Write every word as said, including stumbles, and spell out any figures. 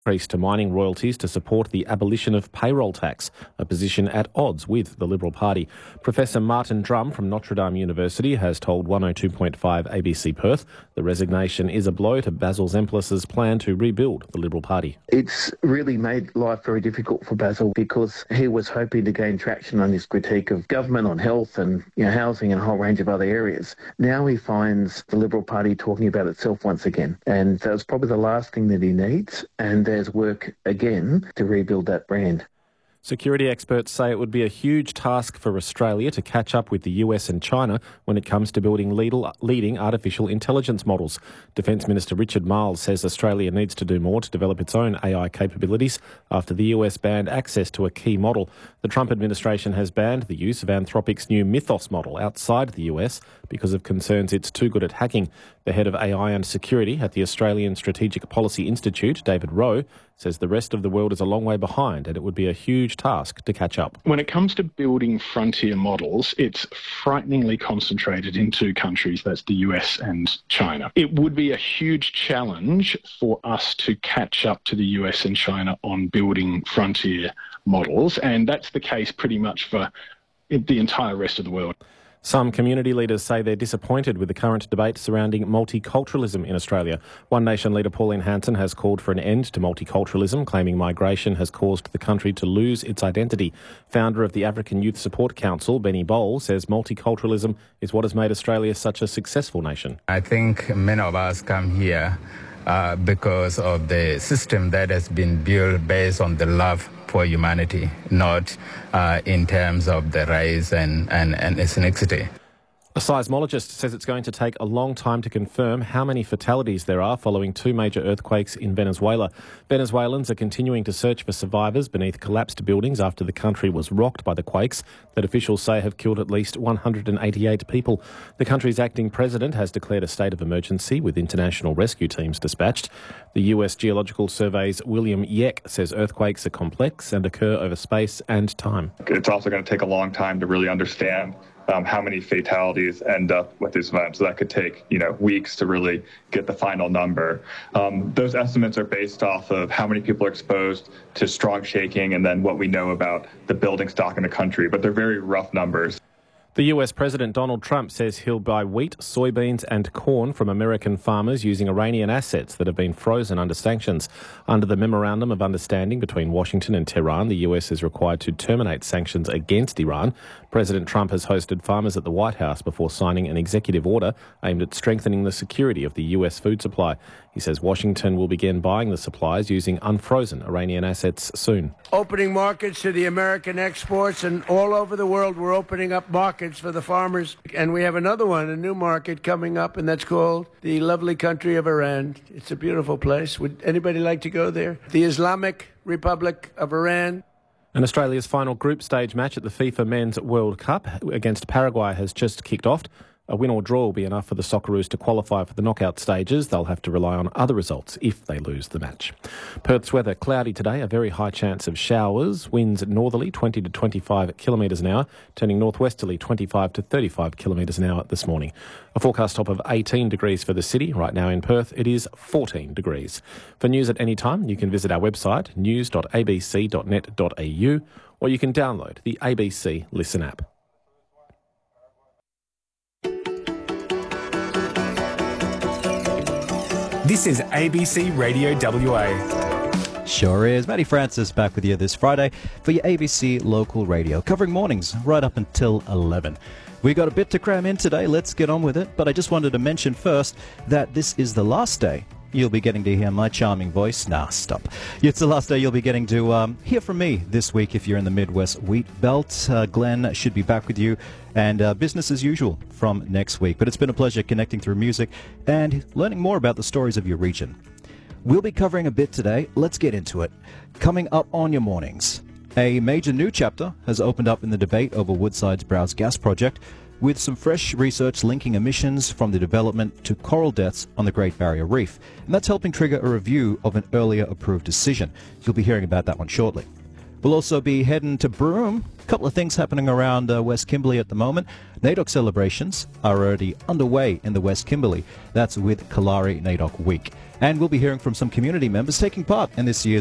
increase to mining royalties to support the abolition of payroll tax, a position at odds with the Liberal Party. Professor Martin Drum from Notre Dame University has told one oh two point five A B C Perth the resignation is a blow to Basil Zemplis's plan to rebuild the Liberal Party. It's really made life very difficult for Basil because he was hoping to gain traction on his critique of government, on health and you know, housing and a whole range of other areas. Now he finds the Liberal Party talking about itself once again, and that's probably the last thing that he needs, and there's work again to rebuild that brand. Security experts say it would be a huge task for Australia to catch up with the U S and China when it comes to building leading artificial intelligence models. Defence Minister Richard Marles says Australia needs to do more to develop its own A I capabilities after the U S banned access to a key model. The Trump administration has banned the use of Anthropic's new Mythos model outside the U S because of concerns it's too good at hacking. The head of A I and security at the Australian Strategic Policy Institute, David Rowe, says the rest of the world is a long way behind and it would be a huge task to catch up. When it comes to building frontier models, it's frighteningly concentrated in two countries, that's the U S and China. It would be a huge challenge for us to catch up to the U S and China on building frontier models, and that's the case pretty much for the entire rest of the world. Some community leaders say they're disappointed with the current debate surrounding multiculturalism in Australia. One Nation leader Pauline Hanson has called for an end to multiculturalism, claiming migration has caused the country to lose its identity. Founder of the African Youth Support Council, Benny Bowl, says multiculturalism is what has made Australia such a successful nation. I think many of us come here uh, because of the system that has been built based on the love for humanity, not uh, in terms of the race and, and, and ethnicity. A seismologist says it's going to take a long time to confirm how many fatalities there are following two major earthquakes in Venezuela. Venezuelans are continuing to search for survivors beneath collapsed buildings after the country was rocked by the quakes that officials say have killed at least one hundred eighty-eight people. The country's acting president has declared a state of emergency with international rescue teams dispatched. The U S Geological Survey's William Yeck says earthquakes are complex and occur over space and time. It's also going to take a long time to really understand Um, how many fatalities end up with this event. So that could take, you know, weeks to really get the final number. Um, those estimates are based off of how many people are exposed to strong shaking and then what we know about the building stock in the country, but they're very rough numbers. The U S President Donald Trump says he'll buy wheat, soybeans and corn from American farmers using Iranian assets that have been frozen under sanctions. Under the Memorandum of Understanding between Washington and Tehran, the U S is required to terminate sanctions against Iran. President Trump has hosted farmers at the White House before signing an executive order aimed at strengthening the security of the U S food supply. He says Washington will begin buying the supplies using unfrozen Iranian assets soon. Opening markets to the American exports, and all over the world we're opening up markets for the farmers. And we have another one, a new market coming up, and that's called the lovely country of Iran. It's a beautiful place. Would anybody like to go there? The Islamic Republic of Iran. And Australia's final group stage match at the FIFA Men's World Cup against Paraguay has just kicked off. A win or draw will be enough for the Socceroos to qualify for the knockout stages. They'll have to rely on other results if they lose the match. Perth's weather cloudy today, a very high chance of showers. Winds northerly twenty to twenty-five kilometres an hour, turning northwesterly twenty-five to thirty-five kilometres an hour this morning. A forecast top of eighteen degrees for the city. Right now in Perth, it is fourteen degrees. For news at any time, you can visit our website, news dot a b c dot net dot a u, or you can download the A B C Listen app. This is A B C Radio W A. Sure is. Matty Francis back with you this Friday for your A B C Local Radio, covering mornings right up until eleven. We got a bit to cram in today. Let's get on with it. But I just wanted to mention first that this is the last day you'll be getting to hear my charming voice. Nah, stop. It's the last day you'll be getting to um, hear from me this week if you're in the Midwest Wheat Belt. Uh, Glenn should be back with you, and uh, business as usual from next week. But it's been a pleasure connecting through music and learning more about the stories of your region. We'll be covering a bit today. Let's get into it. Coming up on your mornings, a major new chapter has opened up in the debate over Woodside's Browse Gas project, with some fresh research linking emissions from the development to coral deaths on the Great Barrier Reef. And that's helping trigger a review of an earlier approved decision. You'll be hearing about that one shortly. We'll also be heading to Broome. A couple of things happening around uh, West Kimberley at the moment. NAIDOC celebrations are already underway in the West Kimberley. That's with Kalari NAIDOC Week. And we'll be hearing from some community members taking part in this year's